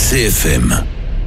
CFM,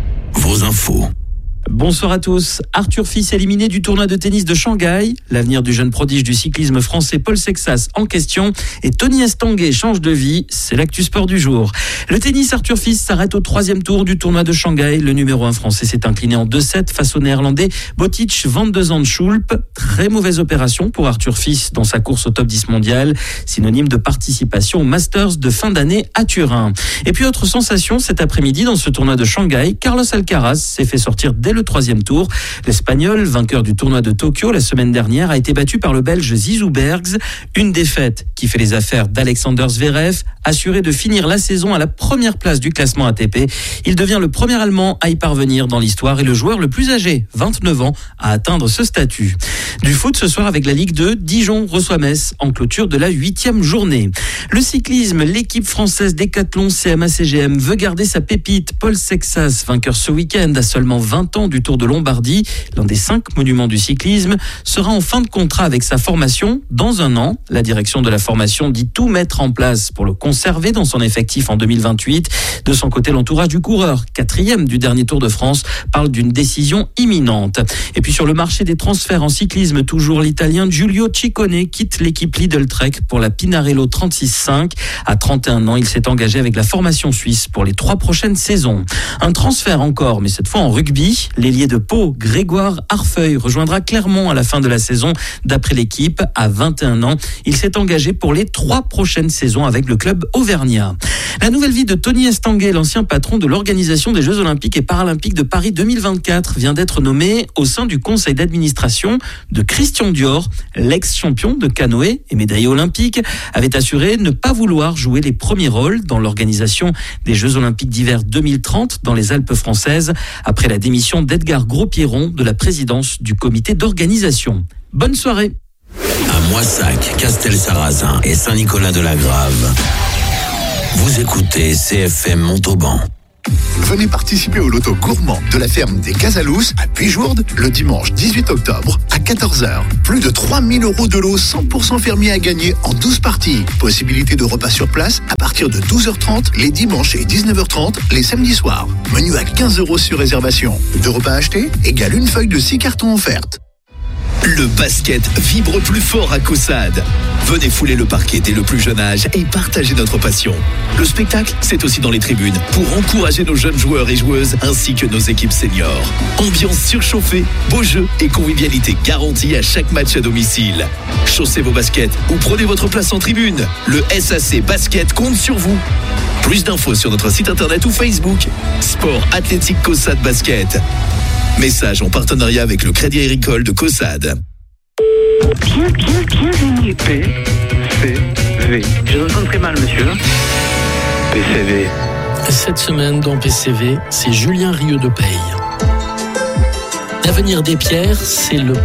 vos infos. Bonsoir à tous. Arthur Fils éliminé du tournoi de tennis de Shanghai. L'avenir du jeune prodige du cyclisme français Paul Sexas en question. Et Tony Estanguet change de vie. C'est l'actu sport du jour. Le tennis, Arthur Fils s'arrête au 3e tour du tournoi de Shanghai. Le numéro 1 français s'est incliné en 2-7 face au néerlandais Botic van de Zandschulp. Très mauvaise opération pour Arthur Fils dans sa course au top 10 mondial. Synonyme de participation au Masters de fin d'année à Turin. Et puis autre sensation cet après-midi dans ce tournoi de Shanghai. Carlos Alcaraz s'est fait sortir dès le 3e tour. L'Espagnol, vainqueur du tournoi de Tokyo la semaine dernière, a été battu par le Belge Zizou Bergs. Une défaite qui fait les affaires d'Alexander Zverev, assuré de finir la saison à la première place du classement ATP. Il devient le premier Allemand à y parvenir dans l'histoire et le joueur le plus âgé, 29 ans, à atteindre ce statut. Du foot ce soir avec la Ligue 2, Dijon reçoit Metz en clôture de la 8e journée. Le cyclisme, l'équipe française Décathlon CMA-CGM veut garder sa pépite. Paul Sexas, vainqueur ce week-end à seulement 20 ans du Tour de Lombardie, l'un des 5 monuments du cyclisme, sera en fin de contrat avec sa formation dans un an. La direction de la formation dit tout mettre en place pour le conserver dans son effectif en 2028. De son côté, l'entourage du coureur, 4e du dernier Tour de France, parle d'une décision imminente. Et puis sur le marché des transferts en cyclisme, toujours l'Italien Giulio Ciccone quitte l'équipe Lidl Trek pour la Pinarello 36.5. À 31 ans, il s'est engagé avec la formation suisse pour les 3 prochaines saisons. Un transfert encore, mais cette fois en rugby. L'ailier de Pau, Grégoire Harfeuil, rejoindra Clermont à la fin de la saison. D'après l'équipe, à 21 ans, il s'est engagé pour les 3 prochaines saisons avec le club auvergnat. La nouvelle vie de Tony Estanguet, l'ancien patron de l'organisation des Jeux Olympiques et Paralympiques de Paris 2024, vient d'être nommé au sein du conseil d'administration de Christian Dior. L'ex-champion de canoë et médaillé olympique avait assuré ne pas vouloir jouer les premiers rôles dans l'organisation des Jeux Olympiques d'hiver 2030 dans les Alpes françaises, après la démission d'Edgar Gros-Pierron de la présidence du comité d'organisation. Bonne soirée. À Moissac, Castelsarrasin et Saint-Nicolas-de-la-Grave, vous écoutez CFM Montauban. Venez participer au loto gourmand de la ferme des Casalous à Puijourde le dimanche 18 octobre à 14h. Plus de 3 000 € de lot 100% fermier à gagner en 12 parties. Possibilité de repas sur place à partir de 12h30 les dimanches et 19h30 les samedis soirs. Menu à 15 € sur réservation. 2 repas achetés égale une feuille de 6 cartons offertes. Le basket vibre plus fort à Caussade. Venez fouler le parquet dès le plus jeune âge et partagez notre passion. Le spectacle, c'est aussi dans les tribunes pour encourager nos jeunes joueurs et joueuses ainsi que nos équipes seniors. Ambiance surchauffée, beaux jeux et convivialité garantie à chaque match à domicile. Chaussez vos baskets ou prenez votre place en tribune. Le SAC Basket compte sur vous. Plus d'infos sur notre site internet ou Facebook. Sport Athlétique Caussade Basket. Message en partenariat avec le Crédit Agricole de Caussade. Bienvenue. PCV. Je vous entends très mal, monsieur. PCV. Cette semaine dans PCV, c'est Julien Rieux de Paye. L'avenir des pierres, c'est le